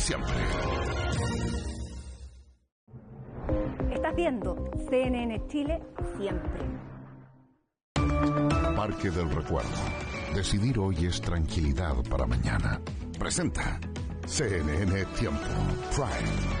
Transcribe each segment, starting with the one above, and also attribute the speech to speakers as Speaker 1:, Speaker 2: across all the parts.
Speaker 1: siempre.
Speaker 2: Estás viendo CNN Chile siempre.
Speaker 1: Parque del Recuerdo. Decidir hoy es tranquilidad para mañana. Presenta CNN Tiempo Prime.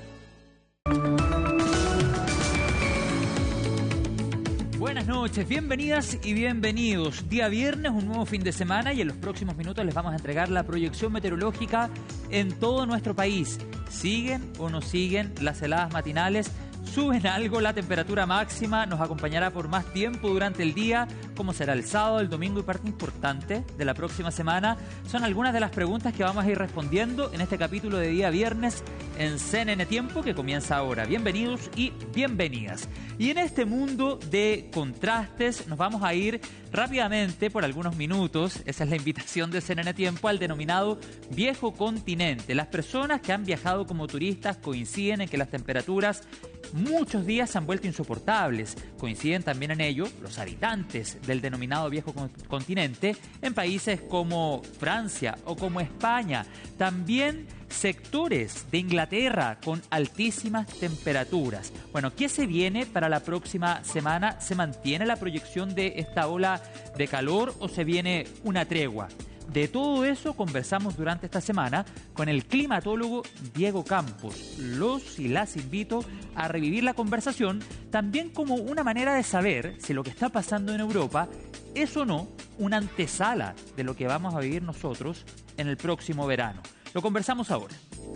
Speaker 3: Buenas noches, bienvenidas y bienvenidos. Día viernes, un nuevo fin de semana y en los próximos minutos les vamos a entregar la proyección meteorológica en todo nuestro país. ¿Siguen o no siguen las heladas matinales? ¿Suben algo la temperatura máxima? ¿Nos acompañará por más tiempo durante el día? ¿Cómo será el sábado, el domingo y parte importante de la próxima semana? Son algunas de las preguntas que vamos a ir respondiendo en este capítulo de día viernes en CNN Tiempo que comienza ahora. Bienvenidos y bienvenidas. Y en este mundo de contrastes nos vamos a ir rápidamente por algunos minutos, esa es la invitación de CNN Tiempo, al denominado Viejo Continente. Las personas que han viajado como turistas coinciden en que las temperaturas muchos días se han vuelto insoportables. Coinciden también en ello los habitantes del denominado Viejo Continente en países como Francia o como España. También sectores de Inglaterra con altísimas temperaturas. Bueno, ¿qué se viene para la próxima semana? ¿Se mantiene la proyección de esta ola de calor o se viene una tregua? De todo eso conversamos durante esta semana con el climatólogo Diego Campos. Los y las invito a revivir la conversación también como una manera de saber si lo que está pasando en Europa es o no una antesala de lo que vamos a vivir nosotros en el próximo verano. Lo conversamos ahora.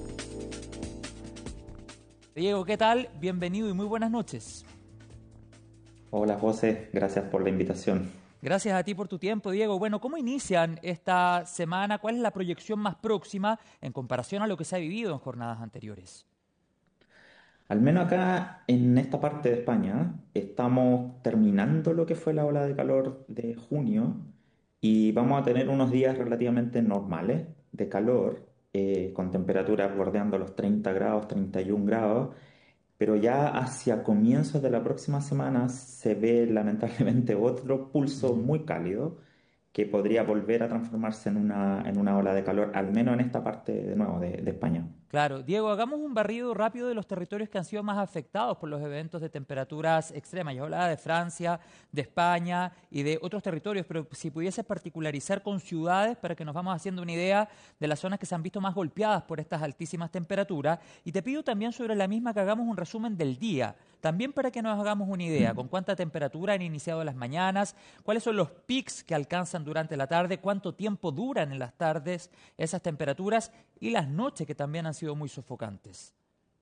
Speaker 3: Diego, ¿qué tal? Bienvenido y muy buenas noches.
Speaker 4: Hola José, gracias por la invitación.
Speaker 3: Gracias a ti por tu tiempo, Diego. Bueno, ¿cómo inician esta semana? ¿Cuál es la proyección más próxima en comparación a lo que se ha vivido en jornadas anteriores?
Speaker 4: Al menos acá en esta parte de España estamos terminando lo que fue la ola de calor de junio y vamos a tener unos días relativamente normales de calor, con temperaturas bordeando los 30 grados, 31 grados, pero ya hacia comienzos de la próxima semana se ve lamentablemente otro pulso muy cálido que podría volver a transformarse en una ola de calor, al menos en esta parte de nuevo de España.
Speaker 3: Claro. Diego, hagamos un barrido rápido de los territorios que han sido más afectados por los eventos de temperaturas extremas. Yo hablaba de Francia, de España y de otros territorios, pero si pudieses particularizar con ciudades para que nos vamos haciendo una idea de las zonas que se han visto más golpeadas por estas altísimas temperaturas. Y te pido también sobre la misma que hagamos un resumen del día, también para que nos hagamos una idea con cuánta temperatura han iniciado las mañanas, cuáles son los pics que alcanzan durante la tarde, cuánto tiempo duran en las tardes esas temperaturas y las noches que también han sido muy sofocantes.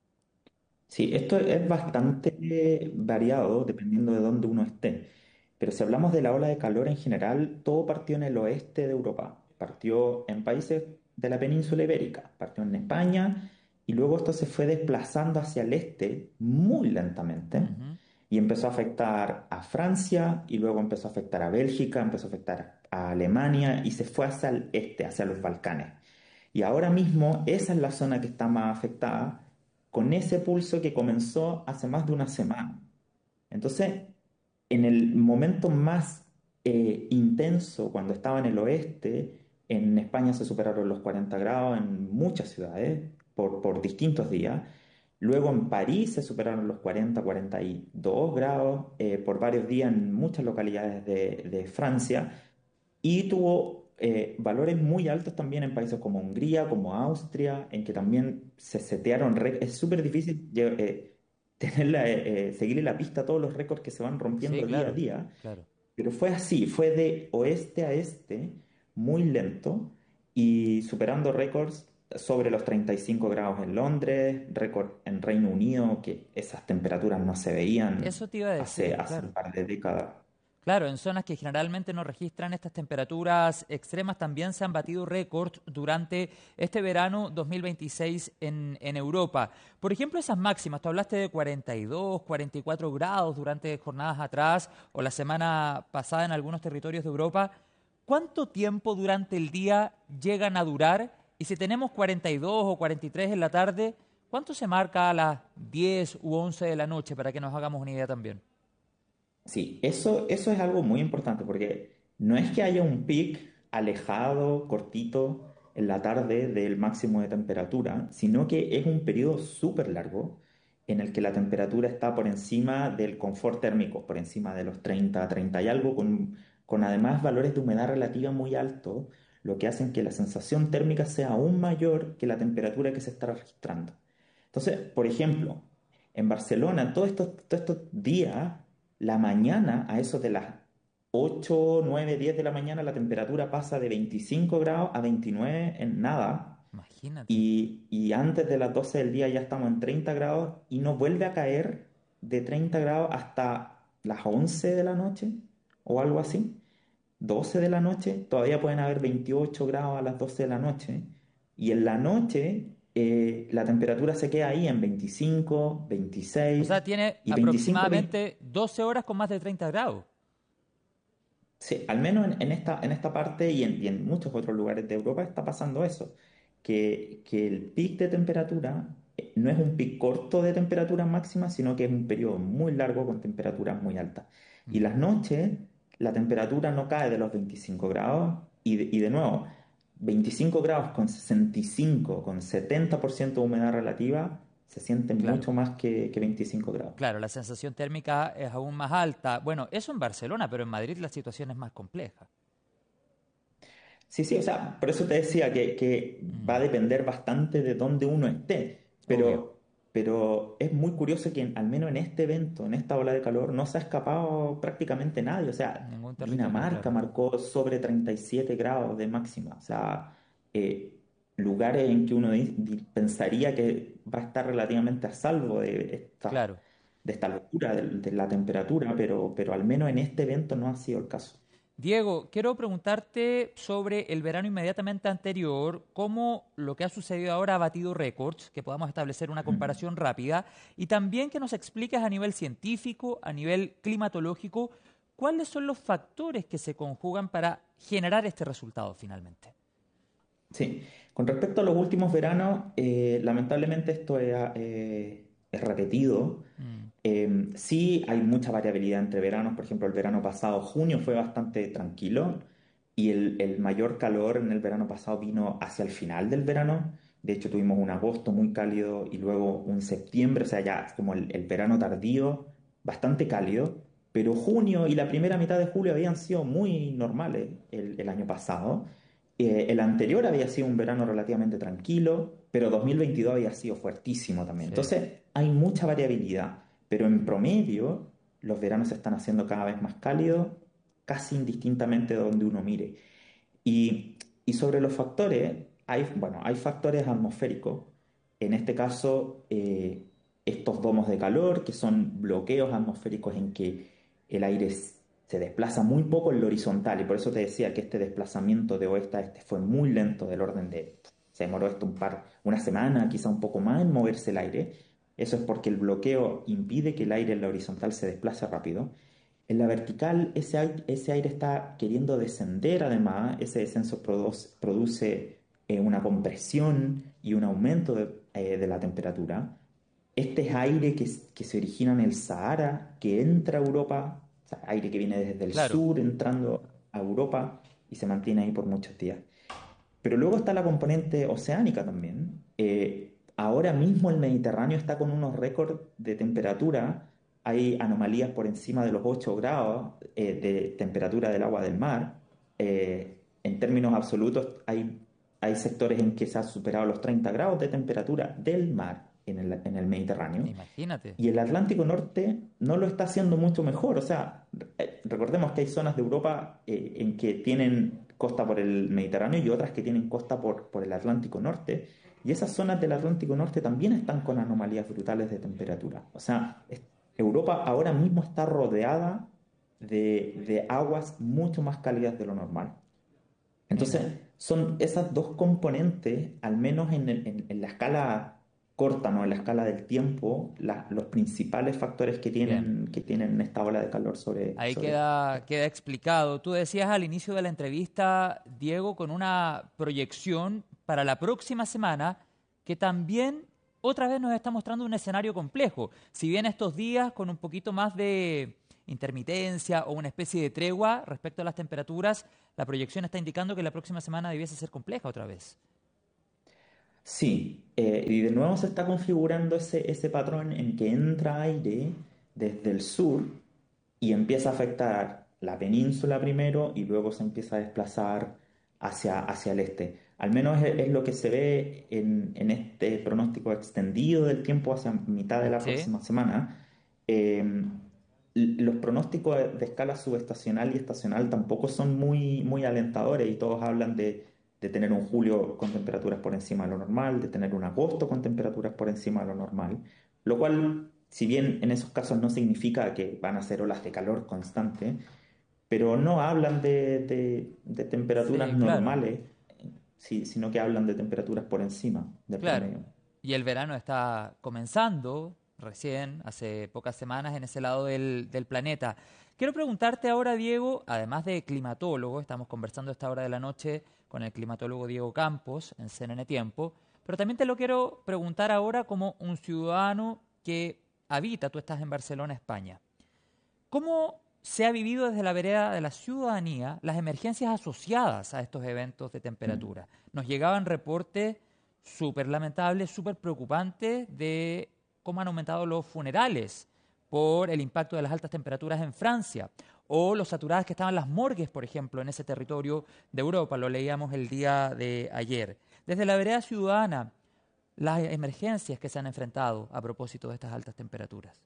Speaker 4: Sí, esto es bastante variado dependiendo de dónde uno esté. Pero si hablamos de la ola de calor en general, todo partió en el oeste de Europa. Partió en países de la península ibérica, partió en España y luego esto se fue desplazando hacia el este muy lentamente
Speaker 3: Ujú.
Speaker 4: y empezó a afectar a Francia y luego empezó a afectar a Bélgica, empezó a afectar a Alemania y se fue hacia el este, hacia los Balcanes. Y ahora mismo esa es la zona que está más afectada con ese pulso que comenzó hace más de una semana. Entonces, en el momento más intenso, cuando estaba en el oeste, en España se superaron los 40 grados en muchas ciudades por distintos días. Luego en París se superaron los 40, 42 grados por varios días en muchas localidades de Francia. Y tuvo valores muy altos también en países como Hungría, como Austria, en que también se setearon récords. Es súper difícil seguirle la pista a todos los récords que se van
Speaker 3: Sí,
Speaker 4: rompiendo día a
Speaker 3: claro,
Speaker 4: día,
Speaker 3: claro.
Speaker 4: pero fue así, fue de oeste a este, muy lento y superando récords sobre los 35 grados en Londres, récord en Reino Unido, que esas temperaturas no se veían
Speaker 3: Eso te iba a decir,
Speaker 4: hace un
Speaker 3: claro.
Speaker 4: par de décadas.
Speaker 3: Claro, en zonas que generalmente no registran estas temperaturas extremas también se han batido récords durante este verano 2026 en Europa. Por ejemplo, esas máximas, tú hablaste de 42, 44 grados durante jornadas atrás o la semana pasada en algunos territorios de Europa. ¿Cuánto tiempo durante el día llegan a durar? Y si tenemos 42 o 43 en la tarde, ¿cuánto se marca a las 10 u 11 de la noche para que nos hagamos una idea también?
Speaker 4: Sí, eso es algo muy importante porque no es que haya un pic alejado, cortito, en la tarde del máximo de temperatura, sino que es un periodo súper largo en el que la temperatura está por encima del confort térmico, por encima de los 30, 30 y algo, con además valores de humedad relativa muy altos, lo que hacen que la sensación térmica sea aún mayor que la temperatura que se está registrando. Entonces, por ejemplo, en Barcelona, todos estos días, la mañana, a eso de las 8, 9, 10 de la mañana, la temperatura pasa de 25 grados a 29 en nada.
Speaker 3: Imagínate.
Speaker 4: Y antes de las 12 del día ya estamos en 30 grados y no vuelve a caer de 30 grados hasta las 11 de la noche o algo así. 12 de la noche, todavía pueden haber 28 grados a las 12 de la noche. Y en la noche la temperatura se queda ahí en 25,
Speaker 3: O
Speaker 4: 26
Speaker 3: sea, tiene
Speaker 4: y 25,
Speaker 3: aproximadamente 12 horas con más de 30 grados.
Speaker 4: sí, al menos en esta parte y en muchos otros lugares de Europa está pasando eso, que el pic de temperatura no es un pic corto de temperatura máxima, sino que es un periodo muy largo con temperaturas muy altas. Y las noches, la temperatura no cae de los 25 grados y de nuevo, 25 grados con 65, con 70% de humedad relativa, se siente
Speaker 3: Claro.
Speaker 4: mucho más que 25 grados.
Speaker 3: Claro, la sensación térmica es aún más alta. Bueno, eso en Barcelona, pero en Madrid la situación es más compleja.
Speaker 4: Sí, sí, o sea, por eso te decía que va a depender bastante de dónde uno esté,
Speaker 3: Obvio.
Speaker 4: pero es muy curioso que al menos en este evento, en esta ola de calor, no se ha escapado prácticamente nadie. O sea,
Speaker 3: Ningún territorio,
Speaker 4: Dinamarca
Speaker 3: claro.
Speaker 4: marcó sobre 37 grados de máxima. O sea, eh, lugares en que uno pensaría que va a estar relativamente a salvo
Speaker 3: Claro.
Speaker 4: de esta locura de la temperatura, pero al menos en este evento no ha sido el caso.
Speaker 3: Diego, quiero preguntarte sobre el verano inmediatamente anterior, cómo lo que ha sucedido ahora ha batido récords, que podamos establecer una
Speaker 4: Mm.
Speaker 3: comparación rápida, y también que nos expliques a nivel científico, a nivel climatológico, cuáles son los factores que se conjugan para generar este resultado finalmente.
Speaker 4: Sí, con respecto a los últimos veranos, lamentablemente es repetido.
Speaker 3: Mm,
Speaker 4: Sí, hay mucha variabilidad entre veranos. Por ejemplo, el verano pasado, junio, fue bastante tranquilo y el mayor calor en el verano pasado vino hacia el final del verano. De hecho, tuvimos un agosto muy cálido y luego un septiembre, o sea, ya como el verano tardío, bastante cálido. Pero junio y la primera mitad de julio habían sido muy normales el año pasado. El anterior había sido un verano relativamente tranquilo, pero 2022 había sido fuertísimo también.
Speaker 3: sí.
Speaker 4: Entonces, hay mucha variabilidad, pero en promedio los veranos se están haciendo cada vez más cálidos, casi indistintamente de donde uno mire. Y sobre los factores, bueno, hay factores atmosféricos. En este caso, estos domos de calor, que son bloqueos atmosféricos en que el aire se desplaza muy poco en lo horizontal. Y por eso te decía que este desplazamiento de oeste a este fue muy lento, del orden de, se demoró esto una semana, quizá un poco más en moverse el aire. Eso es porque el bloqueo impide que el aire en la horizontal se desplace rápido. En la vertical, ese aire está queriendo descender, además, ese descenso produce una compresión y un aumento de la temperatura. Este es aire que se origina en el Sahara, que entra a Europa, o sea, aire que viene desde el
Speaker 3: Claro,
Speaker 4: sur entrando a Europa y se mantiene ahí por muchos días. Pero luego está la componente oceánica también. Ahora mismo el Mediterráneo está con unos récords de temperatura. Hay anomalías por encima de los 8 grados de temperatura del agua del mar. En términos absolutos, hay sectores en que se ha superado los 30 grados de temperatura del mar en el Mediterráneo.
Speaker 3: imagínate.
Speaker 4: Y el Atlántico Norte no lo está haciendo mucho mejor. O sea, recordemos que hay zonas de Europa en que tienen costa por el Mediterráneo y otras que tienen costa por el Atlántico Norte. Y esas zonas del Atlántico Norte también están con anomalías brutales de temperatura. O sea, Europa ahora mismo está rodeada de aguas mucho más cálidas de lo normal. Entonces,
Speaker 3: Mira.
Speaker 4: son esas dos componentes, al menos en la escala corta, ¿no? En la escala del tiempo, los principales factores
Speaker 3: Bien.
Speaker 4: que tienen esta ola de calor
Speaker 3: Ahí
Speaker 4: sobre esto.
Speaker 3: queda explicado. Tú decías al inicio de la entrevista, Diego, con una proyección para la próxima semana que también otra vez nos está mostrando un escenario complejo. Si bien estos días con un poquito más de intermitencia o una especie de tregua respecto a las temperaturas, la proyección está indicando que la próxima semana debiese ser compleja otra vez.
Speaker 4: Sí, y de nuevo se está configurando ese patrón en que entra aire desde el sur y empieza a afectar la península primero y luego se empieza a desplazar hacia el este. Al menos es lo que se ve en este pronóstico extendido del tiempo hacia mitad de la
Speaker 3: ¿Sí?
Speaker 4: próxima semana. Eh, los pronósticos de escala subestacional y estacional tampoco son muy alentadores y todos hablan de tener un julio con temperaturas por encima de lo normal, de tener un agosto con temperaturas por encima de lo normal, lo cual, si bien en esos casos no significa que van a ser olas de calor constante, pero no hablan de temperaturas
Speaker 3: Sí, claro,
Speaker 4: normales, sino que hablan de temperaturas por encima del
Speaker 3: claro.
Speaker 4: promedio.
Speaker 3: Y el verano está comenzando recién, hace pocas semanas, en ese lado del planeta. Quiero preguntarte ahora, Diego, además de climatólogo, estamos conversando a esta hora de la noche con el climatólogo Diego Campos en CNN Tiempo, pero también te lo quiero preguntar ahora como un ciudadano que habita, tú estás en Barcelona, España. ¿Cómo se ha vivido desde la vereda de la ciudadanía las emergencias asociadas a estos eventos de
Speaker 4: Mm.
Speaker 3: temperatura? Nos llegaban reportes súper lamentables, súper preocupantes de cómo han aumentado los funerales por el impacto de las altas temperaturas en Francia o lo saturadas que estaban las morgues, por ejemplo, en ese territorio de Europa. Lo leíamos el día de ayer. Desde la vereda ciudadana, las emergencias que se han enfrentado a propósito de estas altas temperaturas.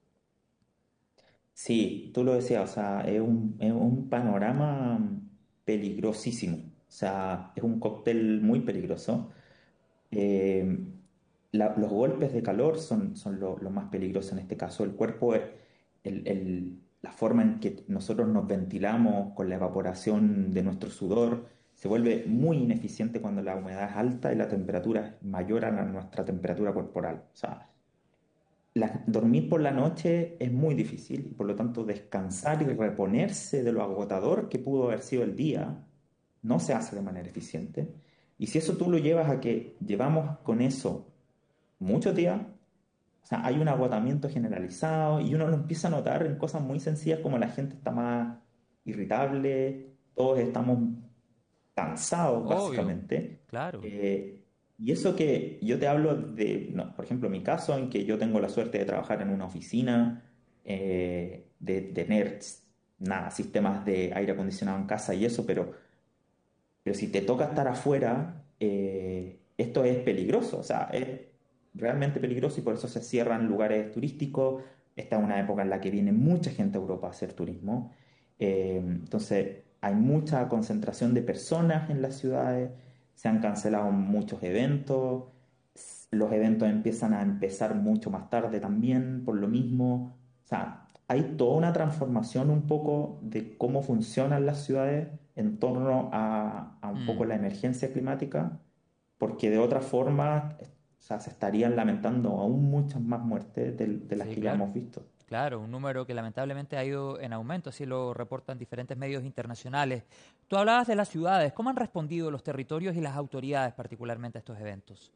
Speaker 4: Sí, tú lo decías, o sea, es un panorama peligrosísimo. O sea, es un cóctel muy peligroso. Eh, los golpes de calor son lo más peligroso en este caso. El cuerpo, la forma en que nosotros nos ventilamos con la evaporación de nuestro sudor, se vuelve muy ineficiente cuando la humedad es alta y la temperatura es mayor a nuestra temperatura corporal. O sea, dormir por la noche es muy difícil y por lo tanto descansar y reponerse de lo agotador que pudo haber sido el día no se hace de manera eficiente. Y si eso tú lo llevas a que llevamos con eso muchos días, o sea, hay un agotamiento generalizado y uno lo empieza a notar en cosas muy sencillas como la gente está más irritable, todos estamos cansados
Speaker 3: Obvio,
Speaker 4: básicamente.
Speaker 3: claro.
Speaker 4: Y eso que yo te hablo de, no, por ejemplo, mi caso, en que yo tengo la suerte de trabajar en una oficina, de tener nada, sistemas de aire acondicionado en casa y eso, pero si te toca estar afuera, esto es peligroso, o sea, es realmente peligroso y por eso se cierran lugares turísticos. Esta es una época en la que viene mucha gente a Europa a hacer turismo. Entonces, hay mucha concentración de personas en las ciudades, se han cancelado muchos eventos, los eventos empiezan a empezar mucho más tarde también por lo mismo. O sea, hay toda una transformación un poco de cómo funcionan las ciudades en torno a un poco
Speaker 3: Mm,
Speaker 4: la emergencia climática, porque de otra forma, o sea, se estarían lamentando aún muchas más muertes de las
Speaker 3: sí,
Speaker 4: que ya
Speaker 3: claro.
Speaker 4: hemos visto.
Speaker 3: Claro, un número que lamentablemente ha ido en aumento, así lo reportan diferentes medios internacionales. Tú hablabas de las ciudades, ¿cómo han respondido los territorios y las autoridades particularmente a estos eventos?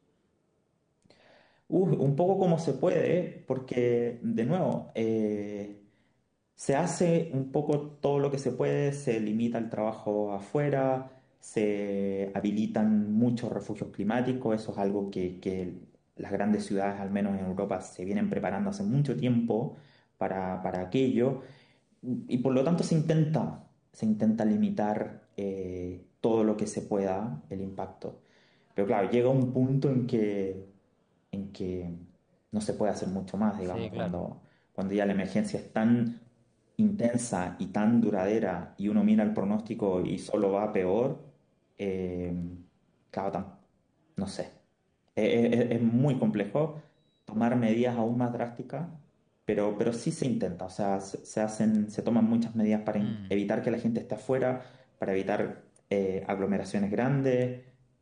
Speaker 4: Un poco como se puede, porque de nuevo, se hace un poco todo lo que se puede, se limita el trabajo afuera, se habilitan muchos refugios climáticos, eso es algo que las grandes ciudades, al menos en Europa, se vienen preparando hace mucho tiempo para aquello, y por lo tanto se intenta limitar todo lo que se pueda el impacto. Pero claro, llega un punto en que no se puede hacer mucho más,
Speaker 3: Sí,
Speaker 4: digamos,
Speaker 3: claro.
Speaker 4: cuando ya la emergencia es tan intensa y tan duradera y uno mira el pronóstico y solo va a peor, eh, claro, no sé. Es muy complejo tomar medidas aún más drásticas, pero sí se intenta, o sea, se toman muchas medidas para
Speaker 3: Mm.
Speaker 4: evitar que la gente esté afuera, para evitar aglomeraciones grandes.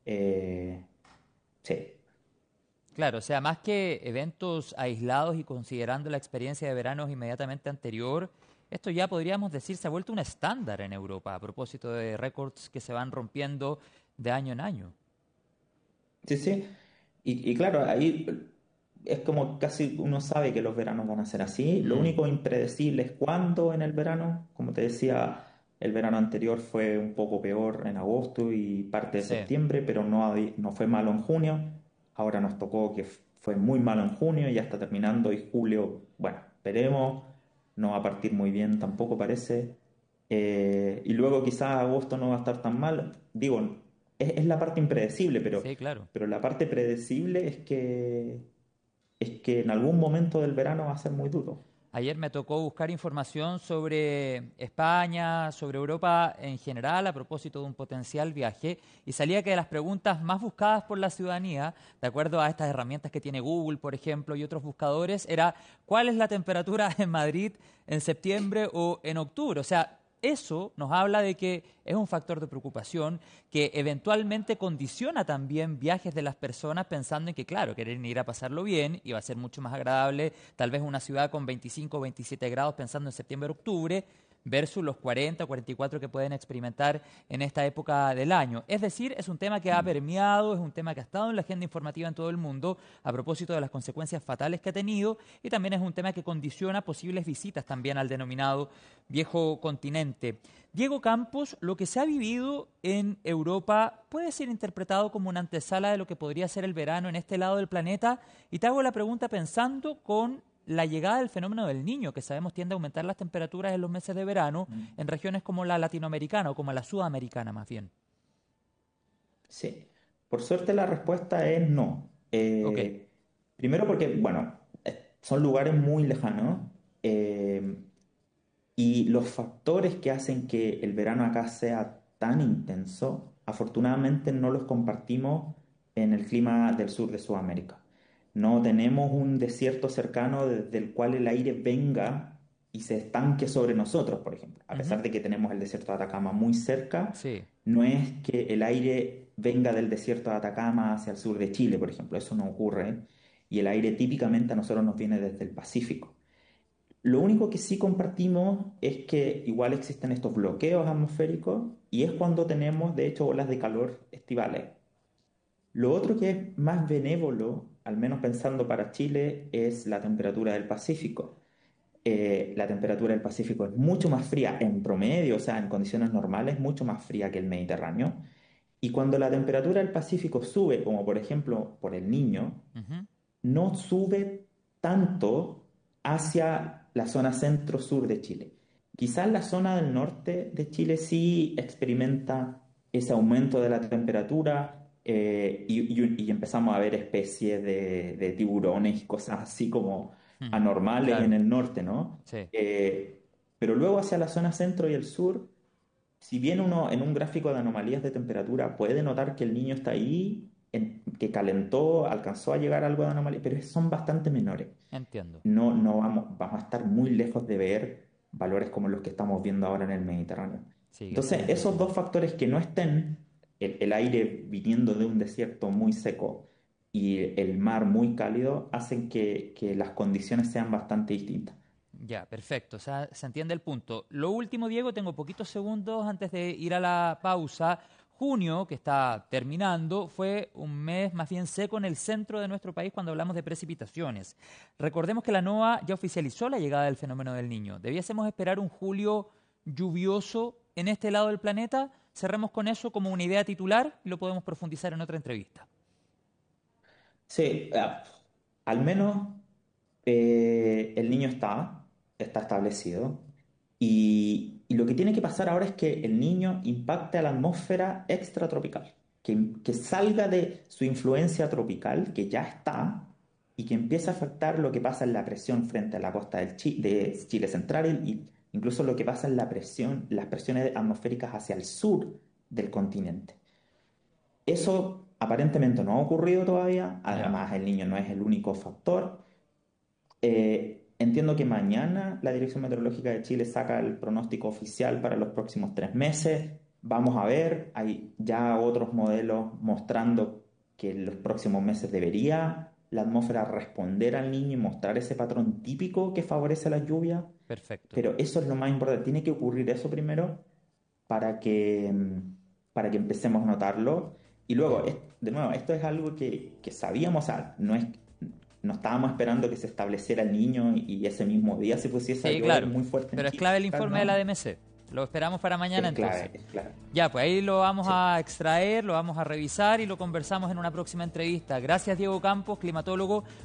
Speaker 4: Sí.
Speaker 3: Claro, o sea, más que eventos aislados y considerando la experiencia de veranos inmediatamente anterior, esto ya podríamos decir se ha vuelto un estándar en Europa a propósito de récords que se van rompiendo de año en año.
Speaker 4: Sí, sí. Y claro, ahí es como casi uno sabe que los veranos van a ser así. Lo
Speaker 3: Mm,
Speaker 4: único impredecible es cuándo en el verano. Como te decía, el verano anterior fue un poco peor en agosto y parte de
Speaker 3: sí.
Speaker 4: septiembre, pero no fue malo en junio. Ahora nos tocó que fue muy malo en junio, ya está terminando y julio, bueno, esperemos, no va a partir muy bien tampoco parece. Y luego quizás agosto no va a estar tan mal. Digo, es la parte impredecible,
Speaker 3: Sí, claro.
Speaker 4: pero la parte predecible es que en algún momento del verano va a ser muy duro.
Speaker 3: Ayer me tocó buscar información sobre España, sobre Europa en general, a propósito de un potencial viaje, y salía que de las preguntas más buscadas por la ciudadanía, de acuerdo a estas herramientas que tiene Google, por ejemplo, y otros buscadores, era ¿cuál es la temperatura en Madrid en septiembre o en octubre? O sea, eso nos habla de que es un factor de preocupación que eventualmente condiciona también viajes de las personas pensando en que, claro, quieren ir a pasarlo bien y va a ser mucho más agradable tal vez una ciudad con 25 o 27 grados pensando en septiembre o octubre versus los 40 o 44 que pueden experimentar en esta época del año. Es decir, es un tema que ha permeado, es un tema que ha estado en la agenda informativa en todo el mundo a propósito de las consecuencias fatales que ha tenido y también es un tema que condiciona posibles visitas también al denominado viejo continente. Diego Campos, lo que se ha vivido en Europa puede ser interpretado como una antesala de lo que podría ser el verano en este lado del planeta y te hago la pregunta pensando con la llegada del fenómeno del Niño, que sabemos tiende a aumentar las temperaturas en los meses de verano en regiones como la latinoamericana o como la sudamericana más bien.
Speaker 4: Sí, por suerte la respuesta es no.
Speaker 3: Ok.
Speaker 4: Primero porque, bueno, son lugares muy lejanos eh, y los factores que hacen que el verano acá sea tan intenso, afortunadamente no los compartimos en el clima del sur de Sudamérica. No tenemos un desierto cercano desde el cual el aire venga y se estanque sobre nosotros, por ejemplo. A
Speaker 3: Ujú.
Speaker 4: pesar de que tenemos el desierto de Atacama muy cerca,
Speaker 3: Sí,
Speaker 4: no es que el aire venga del desierto de Atacama hacia el sur de Chile, por ejemplo. Eso no ocurre. Y el aire típicamente a nosotros nos viene desde el Pacífico. Lo único que sí compartimos es que igual existen estos bloqueos atmosféricos y es cuando tenemos, de hecho, olas de calor estivales. Lo otro que es más benévolo, al menos pensando para Chile, es la temperatura del Pacífico. La temperatura del Pacífico es mucho más fría en promedio, o sea, en condiciones normales, mucho más fría que el Mediterráneo. Y cuando la temperatura del Pacífico sube, como por ejemplo por el Niño,
Speaker 3: ujú,
Speaker 4: no sube tanto hacia la zona centro-sur de Chile. Quizás la zona del norte de Chile sí experimenta ese aumento de la temperatura y empezamos a ver especies de tiburones y cosas así como
Speaker 3: ujú.
Speaker 4: anormales en
Speaker 3: Claro,
Speaker 4: el norte, ¿no?
Speaker 3: sí.
Speaker 4: Pero luego hacia la zona centro y el sur, si bien uno en un gráfico de anomalías de temperatura puede notar que el niño está ahí, que calentó, alcanzó a llegar a algo de anomalía, pero son bastante menores.
Speaker 3: Entiendo.
Speaker 4: No vamos a estar muy lejos de ver valores como los que estamos viendo ahora en el Mediterráneo.
Speaker 3: Sí, que
Speaker 4: Entonces,
Speaker 3: tiene
Speaker 4: esos
Speaker 3: sentido.
Speaker 4: dos factores que no estén, el aire viniendo de un desierto muy seco y el mar muy cálido, hacen que las condiciones sean bastante distintas.
Speaker 3: Ya, perfecto. O sea, se entiende el punto. Lo último, Diego, tengo poquitos segundos antes de ir a la pausa. Junio, que está terminando, fue un mes más bien seco en el centro de nuestro país cuando hablamos de precipitaciones. Recordemos que la NOAA ya oficializó la llegada del fenómeno del Niño. ¿Debiésemos esperar un julio lluvioso en este lado del planeta? Cerremos con eso como una idea titular y lo podemos profundizar en otra entrevista.
Speaker 4: Sí, al menos el niño está establecido. Y lo que tiene que pasar ahora es que el niño impacte a la atmósfera extratropical, que salga de su influencia tropical, que ya está, y que empiece a afectar lo que pasa en la presión frente a la costa de Chile central y incluso lo que pasa en las presiones atmosféricas hacia el sur del continente. Eso aparentemente no ha ocurrido todavía,
Speaker 3: Ya,
Speaker 4: además el niño no es el único factor. Entiendo que mañana la Dirección Meteorológica de Chile saca el pronóstico oficial para los próximos 3 meses. Vamos a ver, hay ya otros modelos mostrando que en los próximos meses debería la atmósfera responder al niño y mostrar ese patrón típico que favorece la lluvia.
Speaker 3: perfecto.
Speaker 4: Pero eso es lo más importante, tiene que ocurrir eso primero para que empecemos a notarlo. Y luego,
Speaker 3: Bien.
Speaker 4: de nuevo, esto es algo que sabíamos, o sea, no estábamos esperando que se estableciera el Niño y ese mismo día se pusiese a llover
Speaker 3: claro,
Speaker 4: muy fuerte en
Speaker 3: pero es
Speaker 4: Chile.
Speaker 3: clave el informe
Speaker 4: No,
Speaker 3: de la DMC. Lo esperamos para mañana
Speaker 4: es clave,
Speaker 3: entonces.
Speaker 4: es clave.
Speaker 3: Ya, pues ahí lo vamos a extraer, lo vamos a revisar y lo conversamos en una próxima entrevista. Gracias, Diego Campos, climatólogo,